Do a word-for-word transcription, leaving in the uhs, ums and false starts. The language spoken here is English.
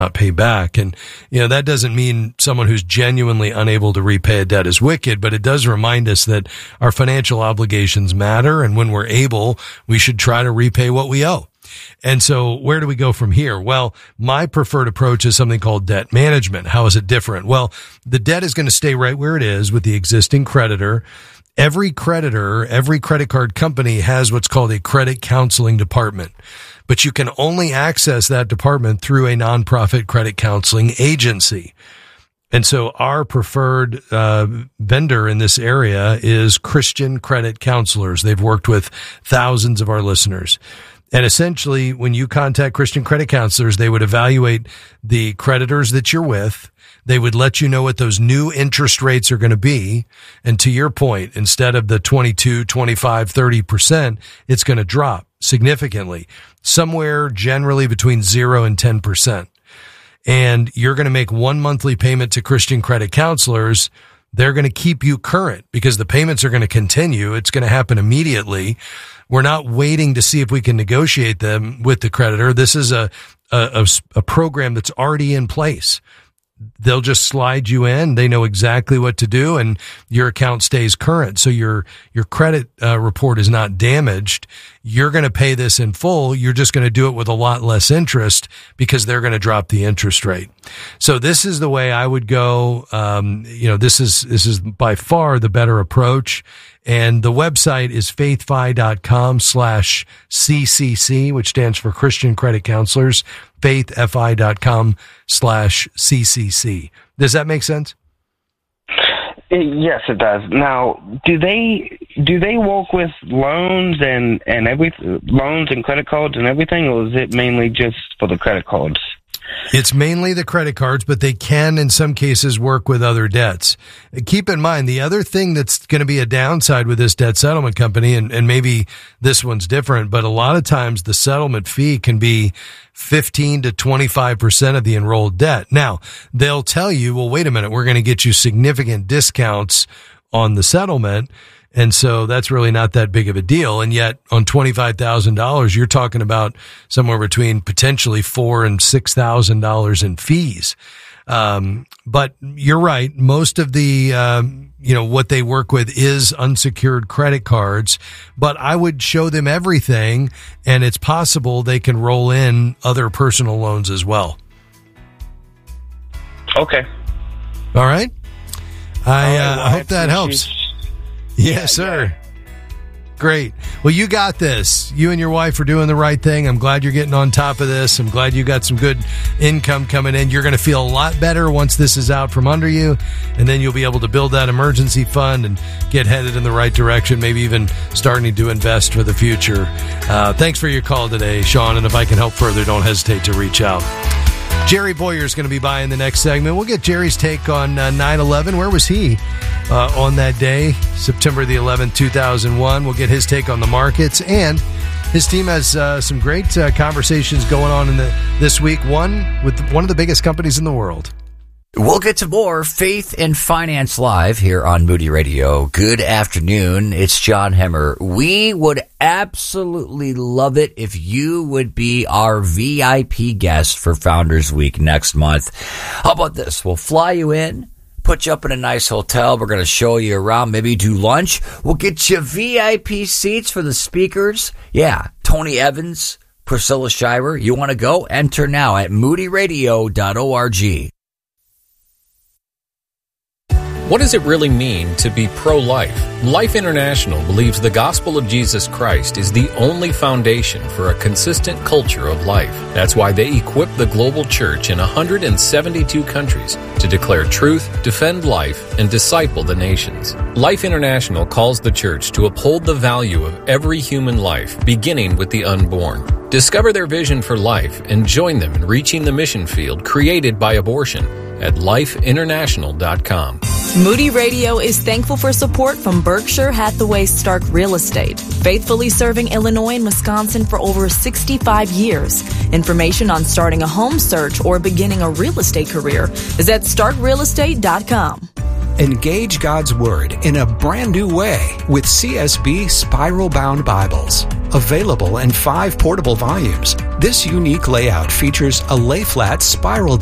not pay back. And, you know, that doesn't mean someone who's genuinely unable to repay a debt is wicked, but it does remind us that our financial obligations matter. And when we're able, we should try to repay what we owe. And so where do we go from here? Well, my preferred approach is something called debt management. How is it different? Well, the debt is going to stay right where it is with the existing creditor. Every creditor, every credit card company has what's called a credit counseling department, but you can only access that department through a nonprofit credit counseling agency. And so our preferred uh, vendor in this area is Christian Credit Counselors. They've worked with thousands of our listeners. And essentially, when you contact Christian Credit Counselors, they would evaluate the creditors that you're with. They would let you know what those new interest rates are going to be. And to your point, instead of the twenty-two, twenty-five, thirty percent, it's going to drop significantly, somewhere generally between zero and ten percent. And you're going to make one monthly payment to Christian Credit Counselors. They're going to keep you current because the payments are going to continue. It's going to happen immediately. We're not waiting to see if we can negotiate them with the creditor. This is a, a, a program that's already in place. They'll just slide you in. They know exactly what to do, and your account stays current. So your your credit uh, report is not damaged. You're going to pay this in full. You're just going to do it with a lot less interest because they're going to drop the interest rate. So this is the way I would go. Um, you know, this is this is by far the better approach. And the website is faithfi.com slash CCC, which stands for Christian Credit Counselors, faithfi.com slash CCC. Does that make sense? Yes, it does. Now, do they do they work with loans and and every loans and credit cards and everything, or is it mainly just for the credit cards? It's mainly the credit cards, but they can, in some cases, work with other debts. Keep in mind, the other thing that's going to be a downside with this debt settlement company, and, and maybe this one's different, but a lot of times the settlement fee can be fifteen to twenty-five percent of the enrolled debt. Now, they'll tell you, well, wait a minute, we're going to get you significant discounts on the settlement. And so that's really not that big of a deal. And yet on twenty-five thousand dollars, you're talking about somewhere between potentially four and six thousand dollars in fees. Um, but you're right. Most of the, um, you know, what they work with is unsecured credit cards, but I would show them everything, and it's possible they can roll in other personal loans as well. Okay. All right. I, All right, uh, well, I hope that helps. Yes, yeah, sir. Yeah. Great. Well, you got this. You and your wife are doing the right thing. I'm glad you're getting on top of this. I'm glad you got some good income coming in. You're going to feel a lot better once this is out from under you, and then you'll be able to build that emergency fund and get headed in the right direction, maybe even starting to invest for the future. Uh, thanks for your call today, Sean, and if I can help further, don't hesitate to reach out. Jerry Boyer is going to be by in the next segment. We'll get Jerry's take on uh, nine eleven. Where was he uh, on that day, September the eleventh, two thousand one? We'll get his take on the markets, and his team has uh, some great uh, conversations going on in the this week, one with one of the biggest companies in the world. We'll get to more Faith and Finance Live here on Moody Radio. Good afternoon. It's John Hemmer. We would absolutely love it if you would be our V I P guest for Founders Week next month. How about this? We'll fly you in, put you up in a nice hotel. We're going to show you around, maybe do lunch. We'll get you V I P seats for the speakers. Yeah, Tony Evans, Priscilla Shirer. You want to go? Enter now at moody radio dot org. What does it really mean to be pro-life? Life International believes the gospel of Jesus Christ is the only foundation for a consistent culture of life. That's why they equip the global church in one hundred seventy-two countries to declare truth, defend life, and disciple the nations. Life International calls the church to uphold the value of every human life, beginning with the unborn. Discover their vision for life and join them in reaching the mission field created by abortion at life international dot com. Moody Radio is thankful for support from Berkshire Hathaway Stark Real Estate, faithfully serving Illinois and Wisconsin for over sixty-five years. Information on starting a home search or beginning a real estate career is at stark real estate dot com. Engage God's Word in a brand new way with C S B Spiral Bound Bibles. Available in five portable volumes, this unique layout features a lay-flat spiral